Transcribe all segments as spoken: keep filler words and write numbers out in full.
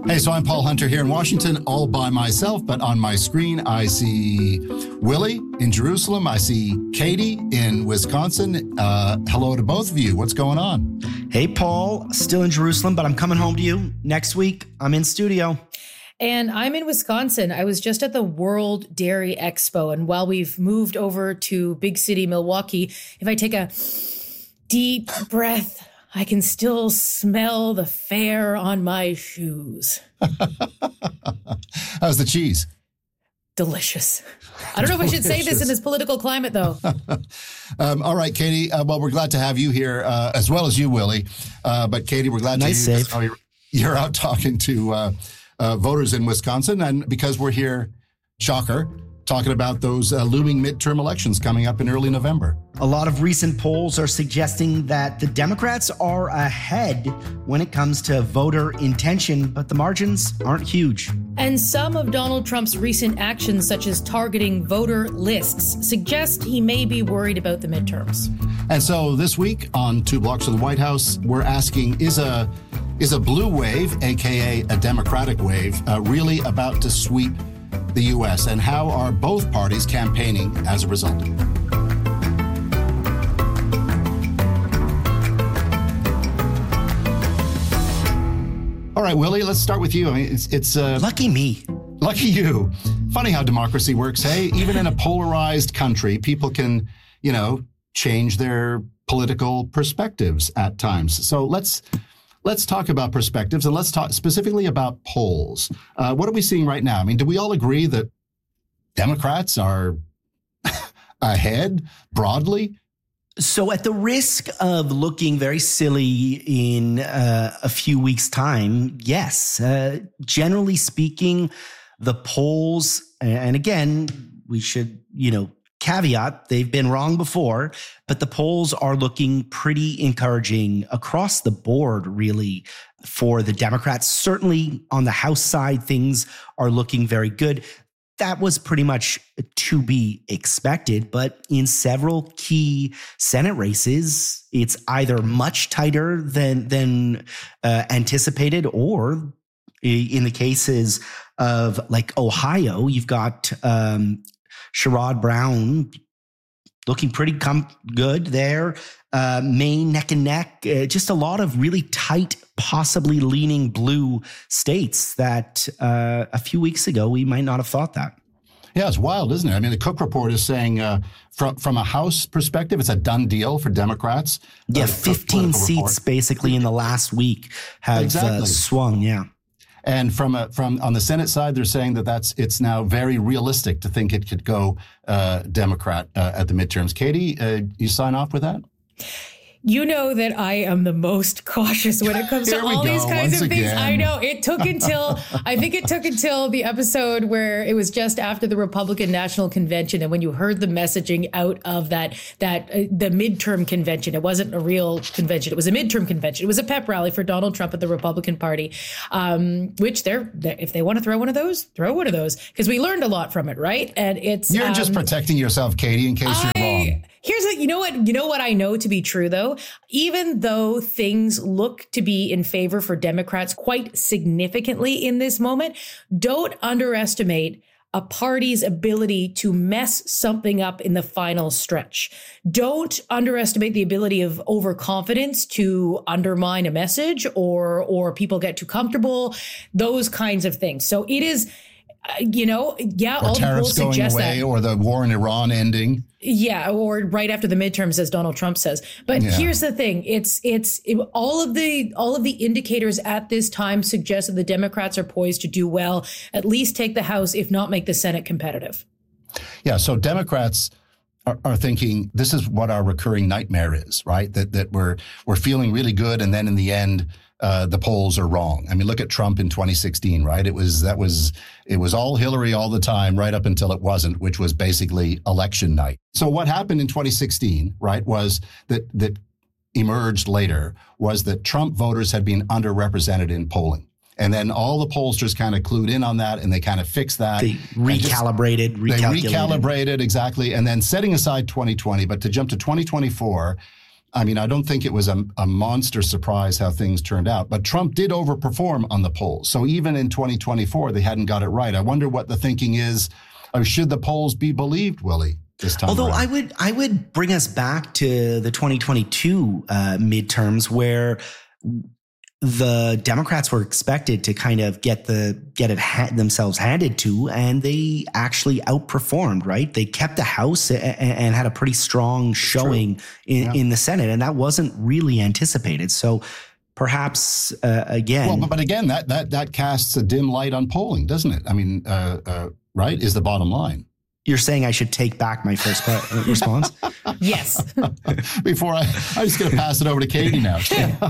Hey, so I'm Paul Hunter here in Washington, all by myself, but on my screen I see Willie in Jerusalem. I see Katie in Wisconsin. Uh, hello to both of you. What's going on? Hey, Paul, still in Jerusalem, but I'm coming home to you next week. I'm in studio. And I'm in Wisconsin. I was just at the World Dairy Expo. And while we've moved over to big city Milwaukee, if I take a deep breath, I can still smell the fare on my shoes. How's the cheese? Delicious. I don't know if I should say this in this political climate, though. um, all right, Katie. Uh, well, we're glad to have you here, uh, as well as you, Willie. Uh, but Katie, we're glad nice to save. you. You're out talking to uh, uh, voters in Wisconsin, and because we're here, shocker, talking about those uh, looming midterm elections coming up in early November. A lot of recent polls are suggesting that the Democrats are ahead when it comes to voter intention, but the margins aren't huge. And some of Donald Trump's recent actions, such as targeting voter lists, suggest he may be worried about the midterms. And so this week on Two Blocks of the White House, we're asking, is a is a blue wave, a k a a Democratic wave, uh, really about to sweep the U S, and how are both parties campaigning as a result? All right, Willie, let's start with you. I mean, it's it's uh, lucky me. Lucky you. Funny how democracy works, hey? Even in a polarized country, people can, you know, change their political perspectives at times. So let's let's talk about perspectives, and let's talk specifically about polls. Uh, what are we seeing right now? I mean, do we all agree that Democrats are ahead broadly? So at the risk of looking very silly in uh, a few weeks' time, yes. Uh, generally speaking, the polls, and again, we should, you know, caveat, they've been wrong before, but the polls are looking pretty encouraging across the board, really, for the Democrats. Certainly on the House side, things are looking very good. That was pretty much to be expected, but in several key Senate races, it's either much tighter than than uh, anticipated, or in the cases of like Ohio, you've got um, Sherrod Brown looking pretty com- good there. Uh, Maine neck and neck. Uh, just a lot of really tight, possibly leaning blue states that uh, a few weeks ago we might not have thought that. Yeah, it's wild, isn't it? I mean, the Cook report is saying uh, from from a House perspective, it's a done deal for Democrats. Yeah, uh, fifteen seats report. Basically in the last week have exactly. uh, swung. Yeah. And from a, from on the Senate side, they're saying that that's it's now very realistic to think it could go uh, Democrat uh, at the midterms. Katie, uh, you sign off with that? You know that I am the most cautious when it comes to all go, these kinds once of things. again. I know it took until I think it took until the episode where it was just after the Republican National Convention, and when you heard the messaging out of that that uh, the midterm convention. It wasn't a real convention; it was a midterm convention. It was a pep rally for Donald Trump and the Republican Party, um, which they're, they're if they want to throw one of those, throw one of those, because we learned a lot from it, right? And it's you're um, just protecting yourself, Katie, in case I, you're wrong. Here's what, you know what, you know what I know to be true, though? Even though things look to be in favor for Democrats quite significantly in this moment, don't underestimate a party's ability to mess something up in the final stretch. Don't underestimate the ability of overconfidence to undermine a message, or, or people get too comfortable, those kinds of things. So it is, uh, you know, yeah, or all the polls going suggest away, that. Or the war in Iran ending. Yeah, or right after the midterms, as Donald Trump says. But yeah. Here's the thing: it's it's it, all of the all of the indicators at this time suggest that the Democrats are poised to do well, at least take the House, if not make the Senate competitive. Yeah. So Democrats are, are thinking this is what our recurring nightmare is, right? That that we're we're feeling really good, and then in the end, Uh, the polls are wrong. I mean, look at Trump in twenty sixteen, right? It was that was it was all Hillary all the time, right up until it wasn't, which was basically election night. So what happened in twenty sixteen, right, was that that emerged later was that Trump voters had been underrepresented in polling. And then all the pollsters kind of clued in on that, and they kind of fixed that. They recalibrated, just, recalculated. They recalibrated, exactly. And then setting aside twenty twenty, but to jump to twenty twenty-four, I mean, I don't think it was a, a monster surprise how things turned out, but Trump did overperform on the polls. So even in twenty twenty-four, they hadn't got it right. I wonder what the thinking is. Or should the polls be believed, Willie, this time Although around? I would, I would bring us back to the twenty twenty-two uh, midterms where the Democrats were expected to kind of get the get it ha- themselves handed to, and they actually outperformed. Right, they kept the House and, and had a pretty strong showing in, yeah. in the Senate, and that wasn't really anticipated. So perhaps uh, again, well, but, but again, that that that casts a dim light on polling, doesn't it? I mean, uh, uh, right? Is the bottom line. You're saying I should take back my first part, response? Yes. Before I, I'm just going to pass it over to Katie now.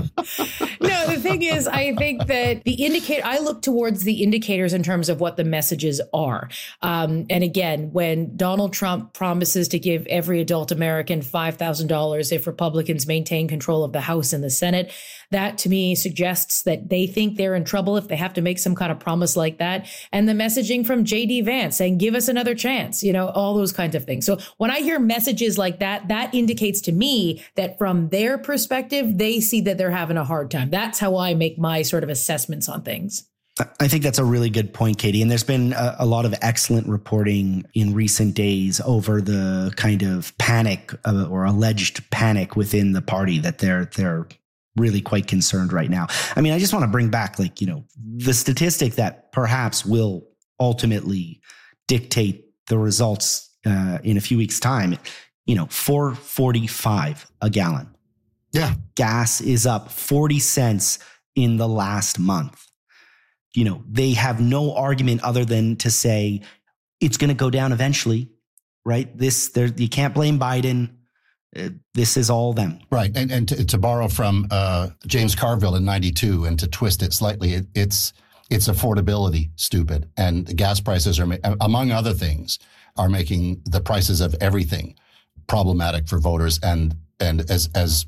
No, the thing is, I think that the indicator, I look towards the indicators in terms of what the messages are. Um, and again, when Donald Trump promises to give every adult American five thousand dollars if Republicans maintain control of the House and the Senate, that to me suggests that they think they're in trouble if they have to make some kind of promise like that. And the messaging from J D Vance saying, give us another chance, you know, all those kinds of things. So when I hear messages like that, that indicates to me that from their perspective, they see that they're having a hard time. That's how I make my sort of assessments on things. I think that's a really good point, Katie. And there's been a, a lot of excellent reporting in recent days over the kind of panic uh, or alleged panic within the party that they're they're really quite concerned right now. I mean, I just want to bring back, like, you know, the statistic that perhaps will ultimately dictate the results uh, in a few weeks' time. You know, four forty-five a gallon. Yeah. Gas is up forty cents in the last month. You know, they have no argument other than to say it's going to go down eventually, right? This, there, you can't blame Biden. Uh, this is all them. Right. And and to, to borrow from uh, James Carville in ninety-two and to twist it slightly, it, it's it's affordability, stupid. And the gas prices are, among other things, are making the prices of everything problematic for voters. And and as as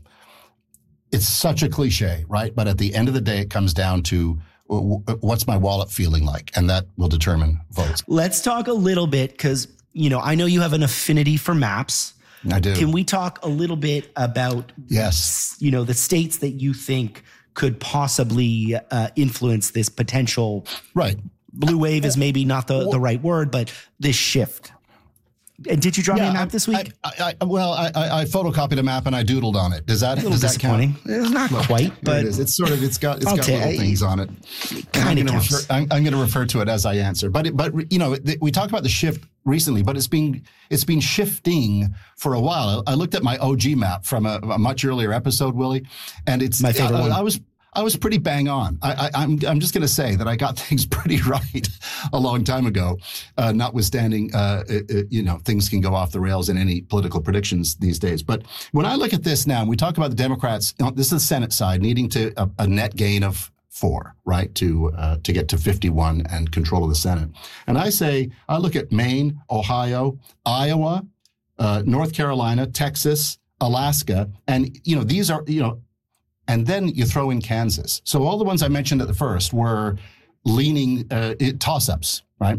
it's such a cliche, right? But at the end of the day, it comes down to what's my wallet feeling like? And that will determine votes. Let's talk a little bit because, you know, I know you have an affinity for maps. I do. Can we talk a little bit about, yes, you know, the states that you think could possibly uh, influence this potential? Right. Blue wave is maybe not the, the right word, but this shift. And did you draw yeah, me a map this week? I, I, I, well, I, I photocopied a map and I doodled on it. Does that, a little does that disappointing? Count? It's not well, quite, but it is. It's sort of it's got it's I'll got little you, things on it. Kind of counts. Refer, I'm, I'm going to refer to it as I answer. But it, but you know, we talked about the shift recently, but it's been it's been shifting for a while. I looked at my O G map from a, a much earlier episode, Willie, and it's my favorite I, one. I was. I was pretty bang on. I, I, I'm I'm just going to say that I got things pretty right a long time ago, uh, notwithstanding, uh, it, it, you know, things can go off the rails in any political predictions these days. But when I look at this now, and we talk about the Democrats, you know, this is the Senate side needing to a, a net gain of four, right, to uh, to get to fifty-one and control of the Senate. And I say, I look at Maine, Ohio, Iowa, uh, North Carolina, Texas, Alaska, and, you know, these are, you know, and then you throw in Kansas. So all the ones I mentioned at the first were leaning uh, toss-ups, right?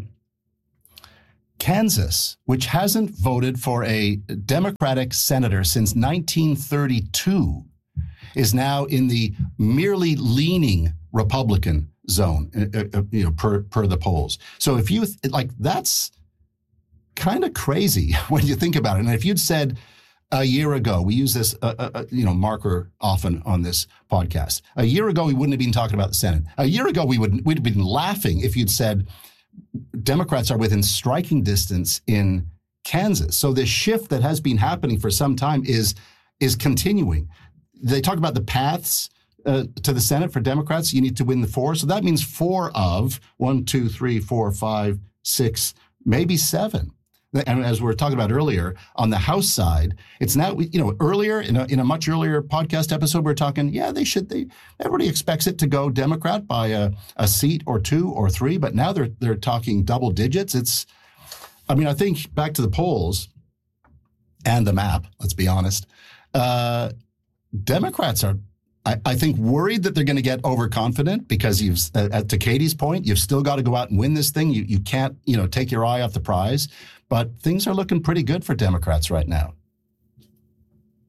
Kansas, which hasn't voted for a Democratic senator since nineteen thirty-two, is now in the merely leaning Republican zone, uh, uh, you know, per per the polls. So if you like, that's kind of crazy when you think about it. And if you'd said a year ago, we use this, uh, uh, you know, marker often on this podcast. A year ago, we wouldn't have been talking about the Senate. A year ago, we would we'd have been laughing if you'd said Democrats are within striking distance in Kansas. So this shift that has been happening for some time is is continuing. They talk about the paths uh, to the Senate for Democrats. You need to win the four. So that means four of one, two, three, four, five, six, maybe seven. And as we were talking about earlier, on the House side, it's now, you know, earlier in a, in a much earlier podcast episode, we we're talking, yeah, they should, they, everybody expects it to go Democrat by a, a seat or two or three, but now they're, they're talking double digits. It's, I mean, I think back to the polls and the map, let's be honest, uh, Democrats are, I, I think, worried that they're going to get overconfident because you've, uh, to Katie's point, you've still got to go out and win this thing. You, you can't, you know, take your eye off the prize. But things are looking pretty good for Democrats right now.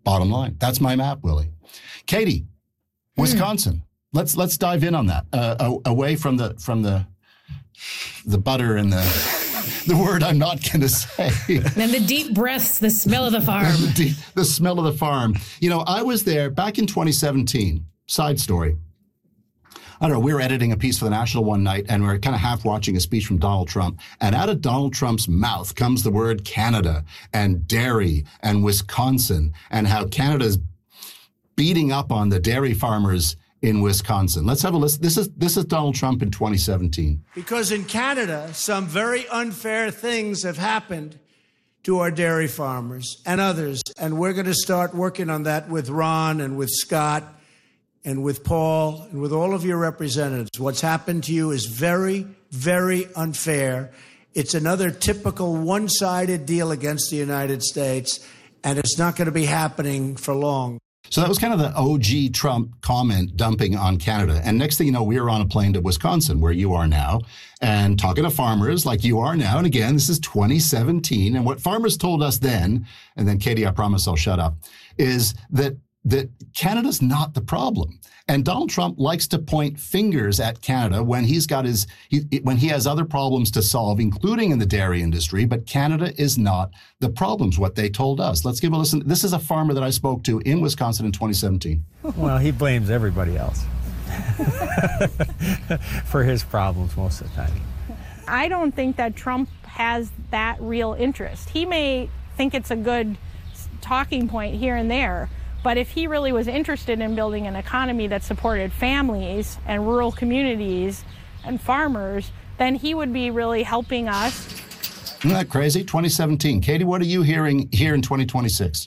Bottom line. That's my map, Willie. Katie, Wisconsin. Hmm. Let's let's dive in on that. Uh, away from the from the the butter and the the word I'm not going to say. And the deep breaths, the smell of the farm. the, deep, the smell of the farm. You know, I was there back in twenty seventeen. Side story. I don't know, we were editing a piece for the National one night, and we we're kind of half watching a speech from Donald Trump. And out of Donald Trump's mouth comes the word Canada and dairy and Wisconsin and how Canada's beating up on the dairy farmers in Wisconsin. Let's have a listen. This is this is Donald Trump in twenty seventeen. Because in Canada, some very unfair things have happened to our dairy farmers and others. And we're going to start working on that with Ron and with Scott and with Paul and with all of your representatives. What's happened to you is very, very unfair. It's another typical one-sided deal against the United States, and it's not going to be happening for long. So that was kind of the O G Trump comment dumping on Canada. And next thing you know, we were on a plane to Wisconsin, where you are now, and talking to farmers like you are now. And again, this is twenty seventeen. And what farmers told us then, and then Katie, I promise I'll shut up, is that that Canada's not the problem. And Donald Trump likes to point fingers at Canada when he's got his, he, when he has other problems to solve, including in the dairy industry. But Canada is not the problems, what they told us. Let's give a listen. This is a farmer that I spoke to in Wisconsin in twenty seventeen. Well, he blames everybody else for his problems most of the time. I don't think that Trump has that real interest. He may think it's a good talking point here and there, but if he really was interested in building an economy that supported families and rural communities and farmers, then he would be really helping us. Isn't that crazy? twenty seventeen. Katie, what are you hearing here in twenty twenty-six?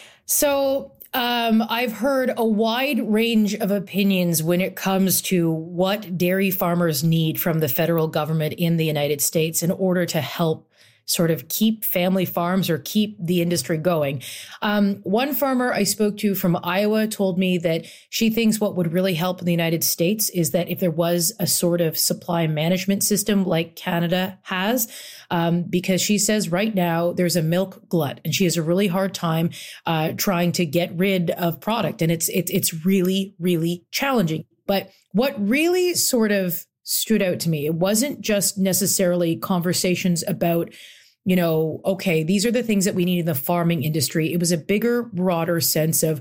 So um, I've heard a wide range of opinions when it comes to what dairy farmers need from the federal government in the United States in order to help sort of keep family farms or keep the industry going. Um, one farmer I spoke to from Iowa told me that she thinks what would really help in the United States is that if there was a sort of supply management system like Canada has, um, because she says right now there's a milk glut and she has a really hard time uh, trying to get rid of product. And it's, it's, it's really, really challenging. But what really sort of stood out to me, it wasn't just necessarily conversations about, you know, okay, these are the things that we need in the farming industry. It was a bigger, broader sense of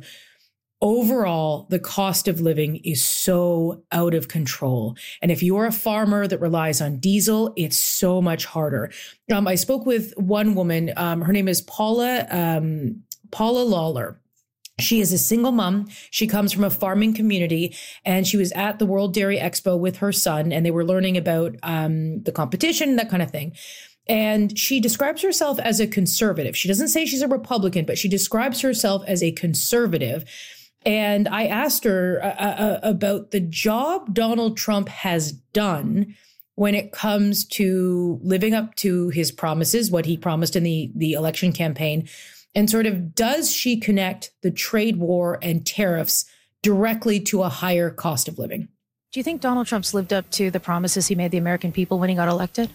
overall, the cost of living is so out of control. And if you're a farmer that relies on diesel, it's so much harder. Um, I spoke with one woman, um, her name is Paula, um, Paula Lawler. She is a single mom. She comes from a farming community, and she was at the World Dairy Expo with her son, and they were learning about um, the competition, that kind of thing. And she describes herself as a conservative. She doesn't say she's a Republican, but she describes herself as a conservative. And I asked her uh, uh, about the job Donald Trump has done when it comes to living up to his promises, what he promised in the, the election campaign. And sort of, does she connect the trade war and tariffs directly to a higher cost of living? Do you think Donald Trump's lived up to the promises he made the American people when he got elected?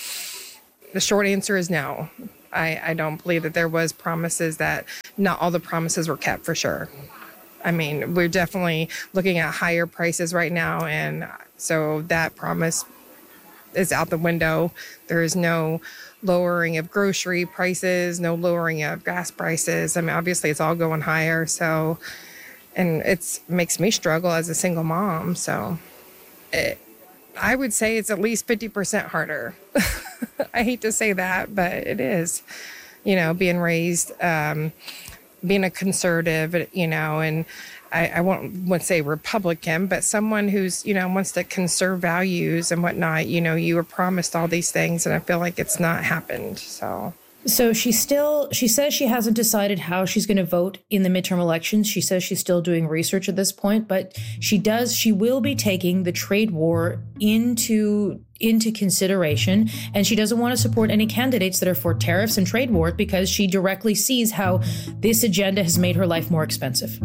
The short answer is no. I, I don't believe that there was promises that not all the promises were kept, for sure. I mean, we're definitely looking at higher prices right now. And so that promise is out the window. There is no lowering of grocery prices, no lowering of gas prices. I mean, obviously it's all going higher. So, and it's makes me struggle as a single mom. So it, I would say it's at least fifty percent harder. I hate to say that, but it is, you know, being raised, um, being a conservative, you know, and I, I won't, won't say Republican, but someone who's, you know, wants to conserve values and whatnot. You know, you were promised all these things, and I feel like it's not happened. So. So she still, she says she hasn't decided how she's going to vote in the midterm elections. She says she's still doing research at this point, but she does, she will be taking the trade war into, into consideration. And she doesn't want to support any candidates that are for tariffs and trade wars because she directly sees how this agenda has made her life more expensive.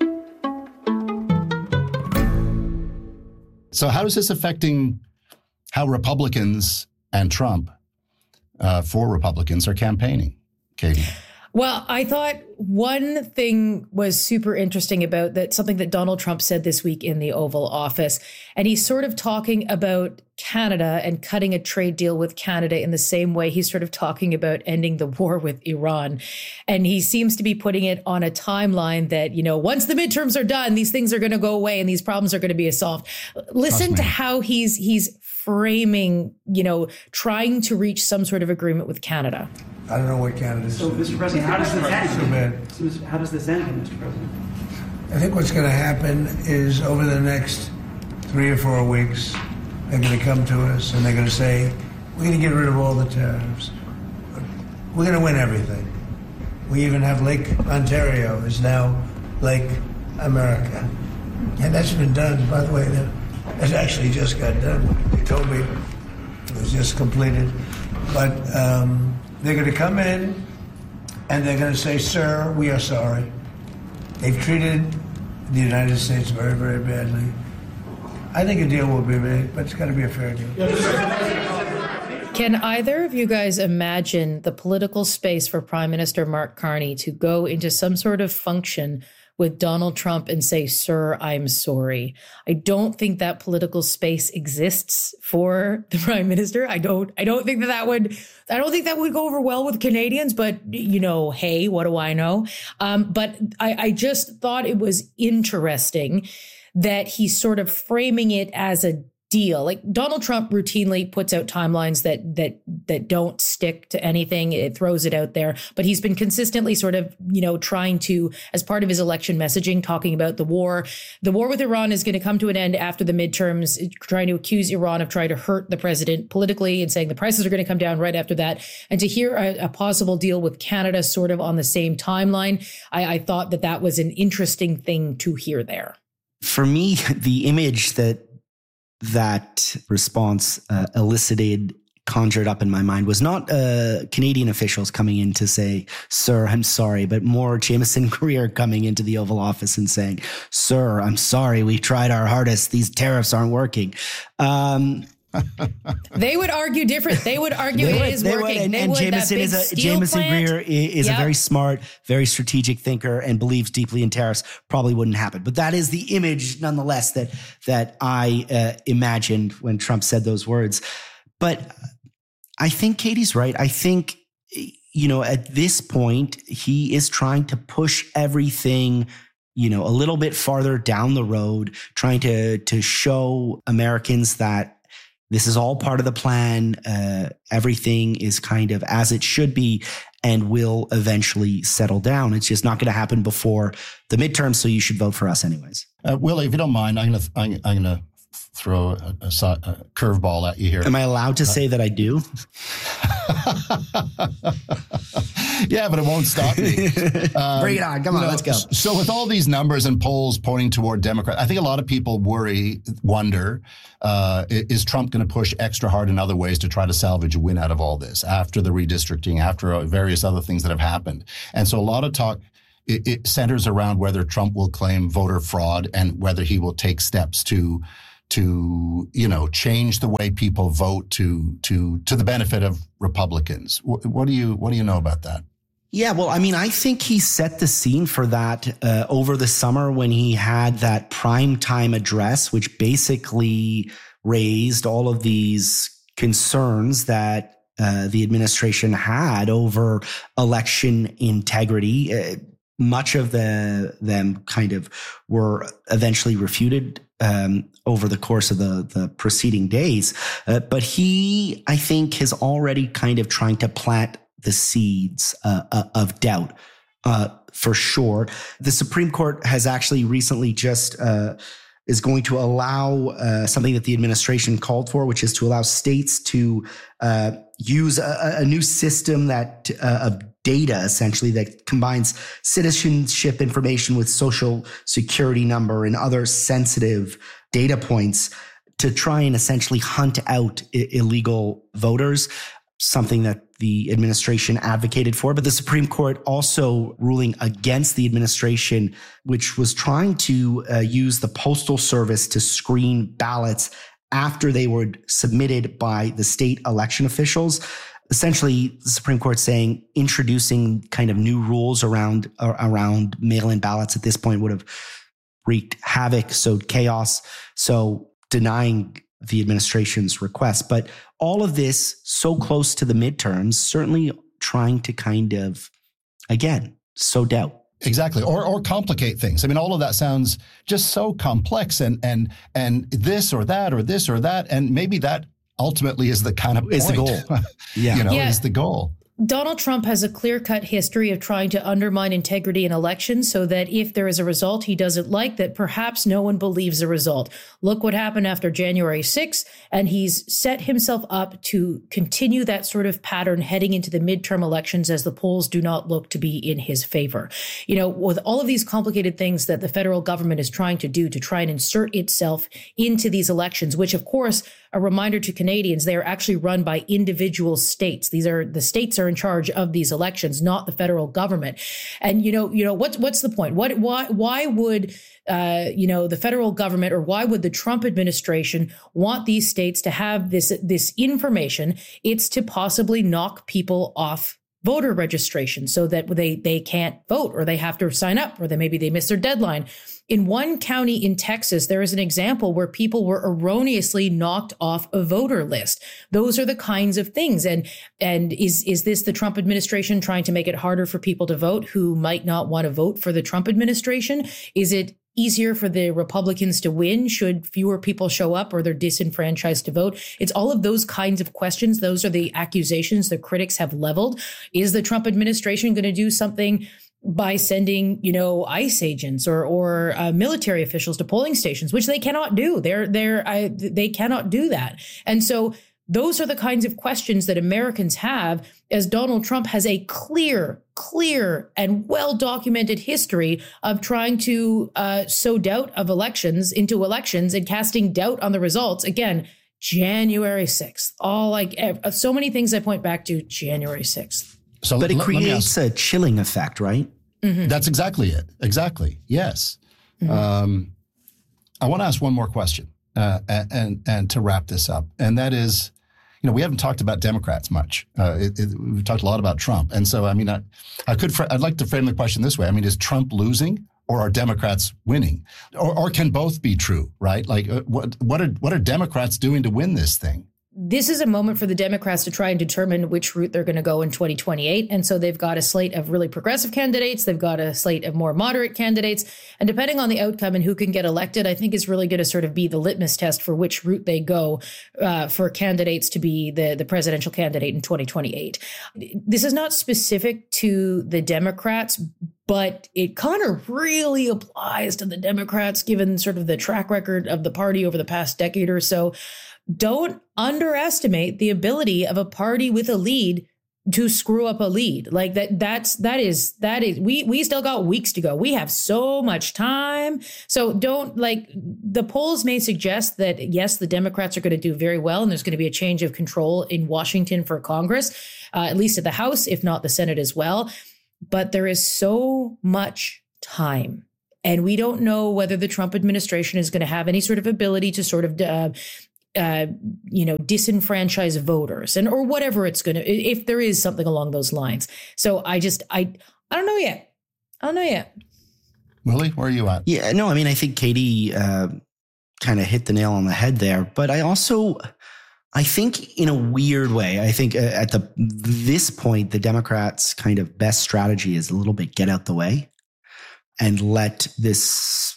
So how is this affecting how Republicans and Trump, uh, for Republicans, are campaigning, Katie. Well, I thought one thing was super interesting about that, something that Donald Trump said this week in the Oval Office. And he's sort of talking about Canada and cutting a trade deal with Canada in the same way he's sort of talking about ending the war with Iran. And he seems to be putting it on a timeline that, you know, once the midterms are done, these things are going to go away and these problems are going to be solved. Listen to how he's he's framing, you know, trying to reach some sort of agreement with Canada. I don't know what Canada's So, Mister President, how does this end? So, how does this end, Mister President? I think what's going to happen is over the next three or four weeks, they're going to come to us and they're going to say, we're going to get rid of all the tariffs. We're going to win everything. We even have Lake Ontario is now Lake America. And that's been done, by the way. That actually just got done. They told me it was just completed. But um, they're going to come in and they're going to say, sir, we are sorry. They've treated the United States very, very badly. I think a deal will be made, but it's got to be a fair deal. Can either of you guys imagine the political space for Prime Minister Mark Carney to go into some sort of function with Donald Trump and say, sir, I'm sorry? I don't think that political space exists for the Prime Minister. I don't, I don't think that that would, I don't think that would go over well with Canadians, but you know, hey, what do I know? Um, but I, I just thought it was interesting that he's sort of framing it as a deal. Like Donald Trump routinely puts out timelines that that that don't stick to anything. It throws it out there. But he's been consistently sort of, you know, trying to, as part of his election messaging, talking about the war. The war with Iran is going to come to an end after the midterms, trying to accuse Iran of trying to hurt the president politically and saying the prices are going to come down right after that. And to hear a, a possible deal with Canada sort of on the same timeline, I, I thought that that was an interesting thing to hear there. For me, the image that that response uh, elicited, conjured up in my mind was not uh, Canadian officials coming in to say, sir, I'm sorry, but more Jameson Greer coming into the Oval Office and saying, sir, I'm sorry, we tried our hardest. These tariffs aren't working. Um, They would argue different. They would argue they it would, is they working. Would. And, they and would. Jameson is a Jameson plant, Greer is yep. a very smart, very strategic thinker and believes deeply in tariffs. Probably wouldn't happen, but that is the image, nonetheless, that that I uh, imagined when Trump said those words. But I think Katie's right. I think, you know, at this point, he is trying to push everything, you know, a little bit farther down the road, trying to to show Americans that this is all part of the plan. Uh, everything is kind of as it should be and will eventually settle down. It's just not going to happen before the midterm, so you should vote for us anyways. Uh, Willie, if you don't mind, I'm going to I'm, I'm going to throw a, a, a curveball at you here. Am I allowed to uh, say that I do? Yeah, but it won't stop me. Um, Bring it on. Come on, you know, let's go. So with all these numbers and polls pointing toward Democrats, I think a lot of people worry, wonder, uh, is Trump going to push extra hard in other ways to try to salvage a win out of all this after the redistricting, after various other things that have happened? And so a lot of talk it, it centers around whether Trump will claim voter fraud and whether he will take steps to to, you know, change the way people vote to to to the benefit of Republicans. What, what do you what do you know about that? Yeah, well, I mean, I think he set the scene for that uh, over the summer when he had that primetime address, which basically raised all of these concerns that uh, the administration had over election integrity. Uh, much of the them kind of were eventually refuted um, over the course of the, the preceding days. Uh, but he, I think, is already kind of trying to plant the seeds uh, uh, of doubt, uh, for sure. The Supreme Court has actually recently just uh, is going to allow uh, something that the administration called for, which is to allow states to uh, use a, a new system that uh, of data, essentially, that combines citizenship information with social security number and other sensitive data points to try and essentially hunt out I- illegal voters, something that the administration advocated for. But the Supreme Court also ruling against the administration, which was trying to uh, use the Postal Service to screen ballots after they were submitted by the state election officials. Essentially, the Supreme Court saying introducing kind of new rules around uh, around mail-in ballots at this point would have wreaked havoc, sowed chaos. So denying the administration's request. But all of this so close to the midterms, certainly trying to kind of, again, sow doubt. Exactly. Or or complicate things. I mean, all of that sounds just so complex and and and this or that or this or that. And maybe that ultimately is the kind of is point. the goal. Yeah. you know, yeah. is the goal. Donald Trump has a clear-cut history of trying to undermine integrity in elections so that if there is a result he doesn't like, that perhaps no one believes the result. Look what happened after January sixth, and he's set himself up to continue that sort of pattern heading into the midterm elections as the polls do not look to be in his favor. You know, with all of these complicated things that the federal government is trying to do to try and insert itself into these elections, which, of course, a reminder to Canadians, they are actually run by individual states. These are the states are in charge of these elections, not the federal government. And, you know, you know, what's, what's the point? What, why, why would, uh, you know, the federal government or why would the Trump administration want these states to have this, this information? It's to possibly knock people off voter registration so that they, they can't vote or they have to sign up or they maybe they miss their deadline. In one county in Texas, there is an example where people were erroneously knocked off a voter list. Those are the kinds of things. And and is is this the Trump administration trying to make it harder for people to vote who might not want to vote for the Trump administration? Is it easier for the Republicans to win should fewer people show up or they're disenfranchised to vote? It's all of those kinds of questions. Those are the accusations the critics have leveled. Is the Trump administration going to do something by sending, you know, ICE agents or or uh, military officials to polling stations, which they cannot do? They're they're I, they cannot do that. And so those are the kinds of questions that Americans have, as Donald Trump has a clear, clear and well-documented history of trying to uh, sow doubt of elections into elections and casting doubt on the results. Again, January sixth, all like so many things I point back to January sixth. So but it let, creates let a chilling effect, right? Mm-hmm. That's exactly it. Exactly. Yes. Mm-hmm. Um, I want to ask one more question uh, and, and to wrap this up. And that is, you know, we haven't talked about Democrats much. Uh, it, it, we've talked a lot about Trump. And so, I mean, I, I could, fr- I'd like to frame the question this way. I mean, is Trump losing or are Democrats winning? Or, or can both be true, right? Like uh, what, what are, what are Democrats doing to win this thing? This is a moment for the Democrats to try and determine which route they're going to go in twenty twenty-eight. And so they've got a slate of really progressive candidates. They've got a slate of more moderate candidates. And depending on the outcome and who can get elected, I think is really going to sort of be the litmus test for which route they go uh, for candidates to be the, the presidential candidate in twenty twenty-eight. This is not specific to the Democrats, but it kind of really applies to the Democrats, given sort of the track record of the party over the past decade or so. Don't underestimate the ability of a party with a lead to screw up a lead. Like that, that's, that is, that is, we, we still got weeks to go. We have so much time. So don't like the polls may suggest that, yes, the Democrats are going to do very well. And there's going to be a change of control in Washington for Congress, uh, at least at the House, if not the Senate as well. But there is so much time. And we don't know whether the Trump administration is going to have any sort of ability to sort of, uh, Uh, you know, disenfranchise voters and or whatever it's going to, if there is something along those lines. So I just, I, I don't know yet. I don't know yet. Willie, where are you at? Yeah, no, I mean, I think Katie uh, kind of hit the nail on the head there. But I also, I think in a weird way, I think at the this point, the Democrats' kind of best strategy is a little bit get out the way and let this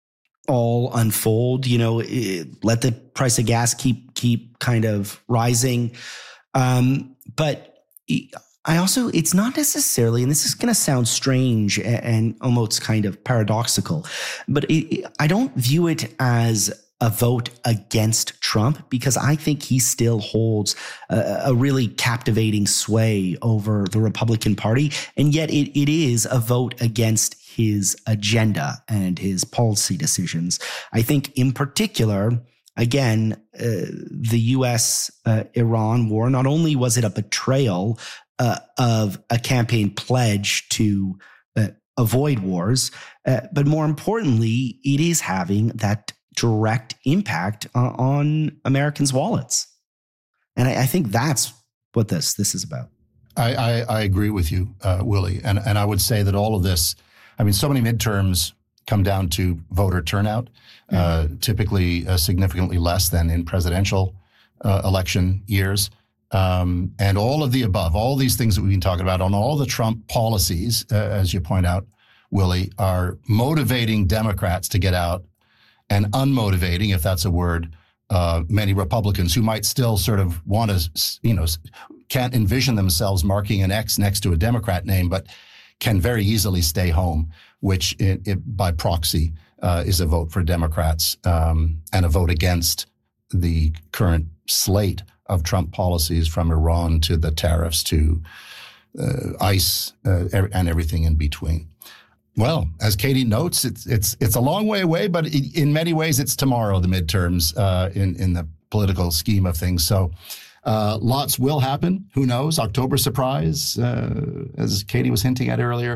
all unfold, you know, let the price of gas keep, keep kind of rising. Um, but I also, it's not necessarily, and this is going to sound strange and almost kind of paradoxical, but it, I don't view it as a vote against Trump because I think he still holds a, a really captivating sway over the Republican Party. And yet it, it is a vote against his agenda and his policy decisions. I think in particular, again, uh, the U S uh, Iran war, not only was it a betrayal uh, of a campaign pledge to uh, avoid wars, uh, but more importantly, it is having that direct impact uh, on Americans' wallets. And I, I think that's what this this is about. I, I, I agree with you, uh, Willie. And, and I would say that all of this, I mean, so many midterms come down to voter turnout, mm-hmm. uh, typically uh, significantly less than in presidential uh, election years. Um, and all of the above, all these things that we've been talking about on all the Trump policies, uh, as you point out, Willie, are motivating Democrats to get out and unmotivating, if that's a word, uh, many Republicans who might still sort of want to, you know, can't envision themselves marking an X next to a Democrat name, but can very easily stay home, which it, it, by proxy uh, is a vote for Democrats um, and a vote against the current slate of Trump policies, from Iran to the tariffs to uh, ICE uh, and everything in between. Well, as Katie notes, it's it's it's a long way away, but in many ways it's tomorrow, the midterms, uh, in, in the political scheme of things. So uh, lots will happen. Who knows? October surprise, uh, as Katie was hinting at earlier.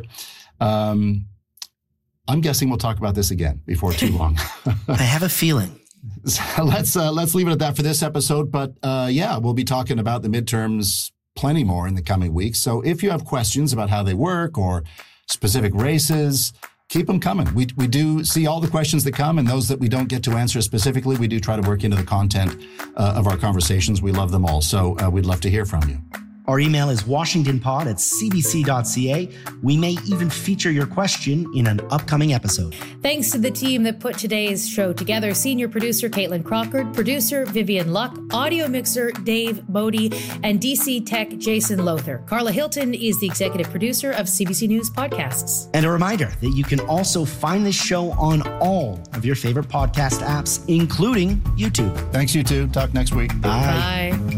Um, I'm guessing we'll talk about this again before too long. I have a feeling. So let's uh, let's leave it at that for this episode. But uh, yeah, we'll be talking about the midterms plenty more in the coming weeks. So if you have questions about how they work or specific races, keep them coming. We we do see all the questions that come, and those that we don't get to answer specifically, we do try to work into the content uh, of our conversations. We love them all. So uh, we'd love to hear from you. Our email is washingtonpod at c b c dot c a. We may even feature your question in an upcoming episode. Thanks to the team that put today's show together. Senior producer Caitlin Crockard, producer Vivian Luck, audio mixer Dave Bodie, and D C Tech Jason Lothar. Carla Hilton is the executive producer of C B C News Podcasts. And a reminder that you can also find this show on all of your favorite podcast apps, including YouTube. Thanks, you two. Talk next week. Bye. Bye.